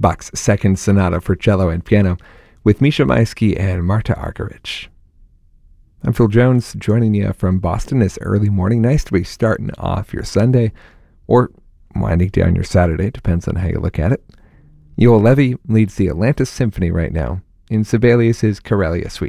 Bach's Second Sonata for Cello and Piano with Misha Maisky and Marta Argerich. I'm Phil Jones, joining you from Boston this early morning. Nice to be starting off your Sunday, or winding down your Saturday, depends on how you look at it. Yoel Levy leads the Atlantis Symphony right now in Sibelius's Karelia Suite.